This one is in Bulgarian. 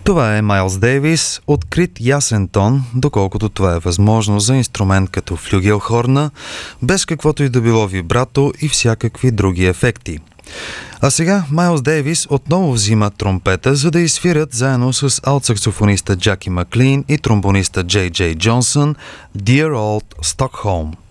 Това е Майлз Дейвис, открит ясен тон, доколкото това е възможно за инструмент като флюгелхорна, без каквото и да било вибрато и всякакви други ефекти. А сега Майлз Дейвис отново взима тромпета, за да изсвирят заедно с алт-саксофониста Джаки Маклин и тромбониста Джей Джей Джонсън Dear Old Stockholm.